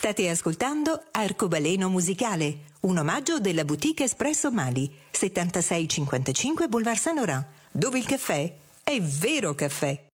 State ascoltando Arcobaleno Musicale, un omaggio della boutique Espresso Mali, 7655 Boulevard Saint-Laurent, dove il caffè è vero caffè.